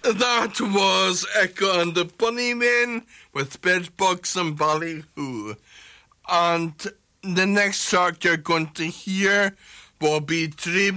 That was Echo and the Bunnymen with Bedbugs and Ballyhoo. And the next track you're going to hear will be Dream